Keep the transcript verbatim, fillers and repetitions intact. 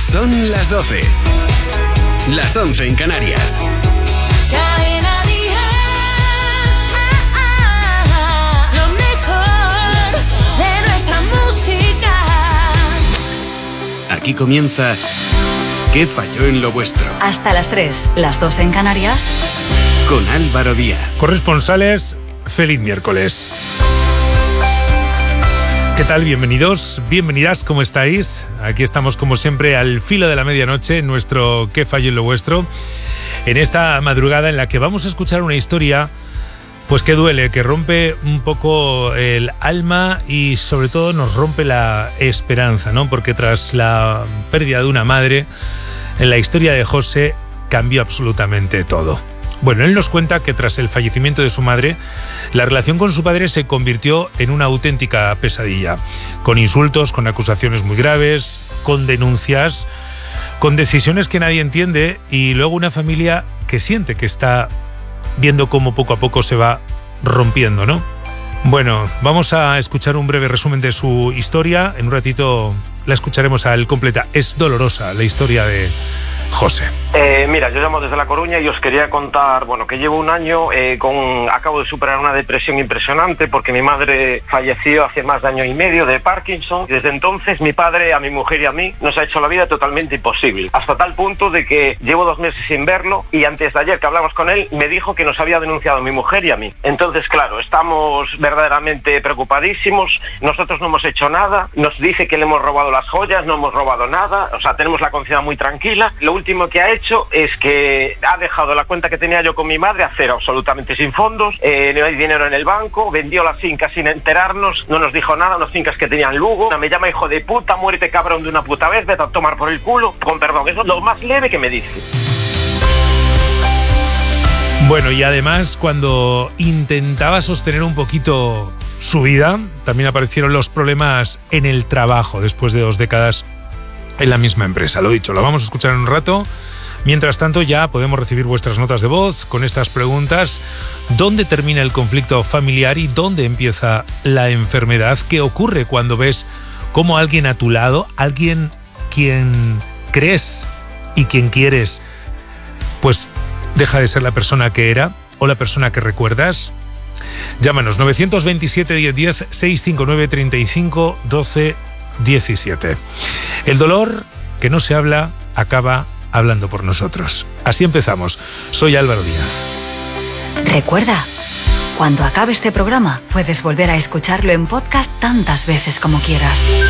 Son las doce. Las once en Canarias. Cadena Dial. Lo mejor de nuestra música. Aquí comienza ¿Qué falló en lo vuestro? Hasta las tres, las dos en Canarias. Con Álvaro Díaz. Corresponsales, feliz miércoles. ¿Qué tal? Bienvenidos, bienvenidas, ¿cómo estáis? Aquí estamos como siempre al filo de la medianoche en nuestro ¿Qué falló en lo vuestro? En esta madrugada en la que vamos a escuchar una historia pues que duele, que rompe un poco el alma y sobre todo nos rompe la esperanza, ¿no? Porque tras la pérdida de una madre, en la historia de José cambió absolutamente todo. Bueno, él nos cuenta que tras el fallecimiento de su madre, la relación con su padre se convirtió en una auténtica pesadilla, con insultos, con acusaciones muy graves, con denuncias, con decisiones que nadie entiende y luego una familia que siente que está viendo cómo poco a poco se va rompiendo, ¿no? Bueno, vamos a escuchar un breve resumen de su historia. En un ratito la escucharemos al completa. Es dolorosa la historia de José. Eh, mira, yo llamo desde La Coruña y os quería contar, bueno, que llevo un año eh, con, acabo de superar una depresión impresionante porque mi madre falleció hace más de año y medio de Parkinson. Desde entonces mi padre, a mi mujer y a mí nos ha hecho la vida totalmente imposible, hasta tal punto de que llevo dos meses sin verlo y antes de ayer que hablamos con él me dijo que nos había denunciado a mi mujer y a mí. Entonces, claro, estamos verdaderamente preocupadísimos, nosotros no hemos hecho nada, nos dice que le hemos robado las joyas, no hemos robado nada, o sea, tenemos la conciencia muy tranquila. Lo último que ha hecho es que ha dejado la cuenta que tenía yo con mi madre a cero, absolutamente sin fondos, eh, no hay dinero en el banco, vendió las fincas sin enterarnos, no nos dijo nada, unas fincas que tenían Lugo, me llama hijo de puta, muérete cabrón de una puta vez, vete a tomar por el culo, con perdón, eso es lo más leve que me dice. Bueno, y además cuando intentaba sostener un poquito su vida, también aparecieron los problemas en el trabajo después de dos décadas en la misma empresa. Lo dicho, lo vamos a escuchar en un rato. Mientras tanto, ya podemos recibir vuestras notas de voz con estas preguntas. ¿Dónde termina el conflicto familiar y dónde empieza la enfermedad? ¿Qué ocurre cuando ves cómo alguien a tu lado, alguien quien crees y quien quieres, pues deja de ser la persona que era o la persona que recuerdas? Llámanos nueve dos siete, diez diez, seis cinco nueve, treinta y cinco, doce, diecisiete. El dolor que no se habla acaba hablando por nosotros. Así empezamos. Soy Álvaro Díaz. Recuerda, cuando acabe este programa, puedes volver a escucharlo en podcast tantas veces como quieras.